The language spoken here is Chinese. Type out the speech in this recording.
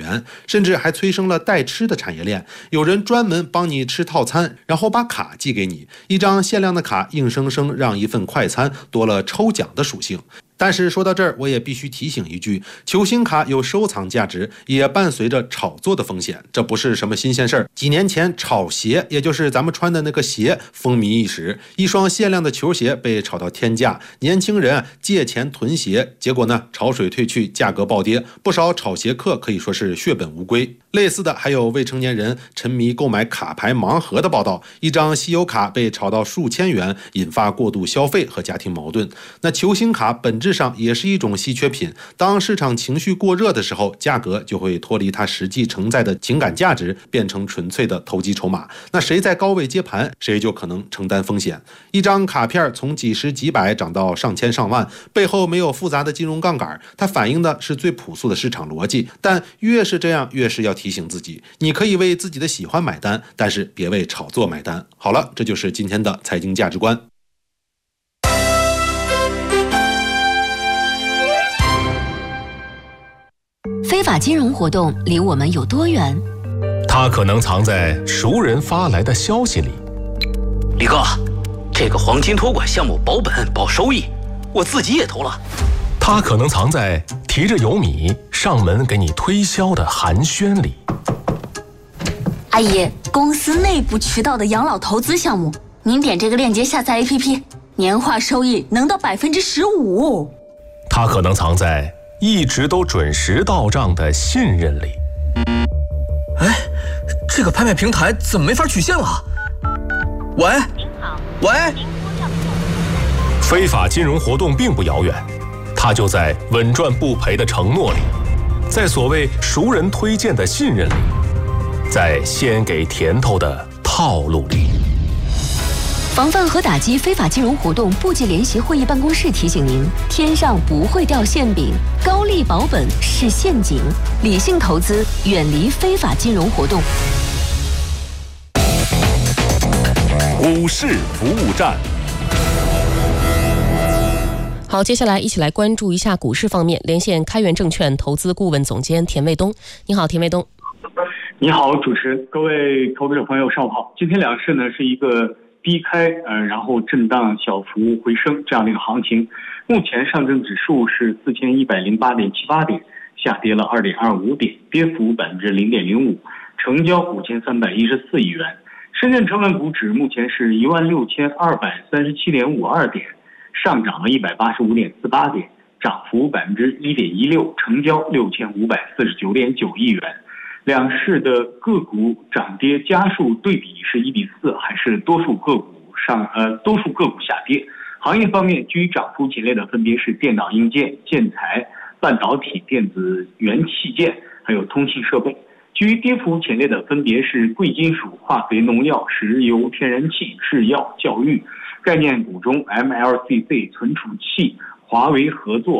元，甚至还催生了代吃的产业链。有人专门帮你吃套餐，然后把卡寄给你，一张限量的卡硬生生让一份快餐多了抽奖的属性。但是说到这儿，我也必须提醒一句，球星卡有收藏价值，也伴随着炒作的风险，这不是什么新鲜事儿。几年前炒鞋，也就是咱们穿的那个鞋风靡一时，一双限量的球鞋被炒到天价，年轻人借钱囤鞋，结果呢潮水退去，价格暴跌，不少炒鞋客可以说是血本无归。类似的还有未成年人沉迷购买卡牌盲盒的报道，一张稀有卡被炒到数千元，引发过度消费和家庭矛盾。那球星卡本质上也是一种稀缺品，当市场情绪过热的时候，价格就会脱离它实际承载的情感价值，变成纯粹的投机筹码。那谁在高位接盘，谁就可能承担风险。一张卡片从几十几百涨到上千上万，背后没有复杂的金融杠杆，它反映的是最朴素的市场逻辑。但越是这样，越是要提醒自己，你可以为自己的喜欢买单，但是别为炒作买单。好了，这就是今天的财经价值观。 非法金融活动离我们有多远？ 它可能藏在熟人发来的消息里。 李哥，这个黄金托管项目保本保收益，我自己也投了。 它可能藏在提着油米上门给你推销的寒暄里。 阿姨，公司内部渠道的养老投资项目，您点这个链接下载 APP， 年化收益能到15%。 它可能藏在一直都准时到账的信任里。 哎，这个拍卖平台怎么没法取现了？喂，您好，喂。 非法金融活动并不遥远，它就在稳赚不赔的承诺里，在所谓熟人推荐的信任里，在先给甜头的套路里。 防范和打击非法金融活动部级联席会议办公室提醒您：天上不会掉馅饼，高利保本是陷阱，理性投资，远离非法金融活动。 股市服务站。 好，接下来一起来关注一下股市方面，连线开源证券投资顾问总监田卫东。你好，田卫东。 你好，主持人，各位投资者朋友，上午好。今天两市呢是一个低开然后震荡小幅回升这样的一个行情。目前上证指数是4108.78点，下跌了2.25点，跌幅0.05%，成交5314亿元。深圳成分股指目前是16237.52点，上涨了185.48点，涨幅1.16%，成交6549.9亿元。两市的个股涨跌家数对比是1:4，还是多数个股下跌？行业方面，居于涨幅前列的分别是电脑硬件、建材、半导体、电子元器件，还有通信设备。居于跌幅前列的分别是贵金属、化肥、农药、石油、天然气、制药、教育。概念股中 MLCC 存储器、华为合作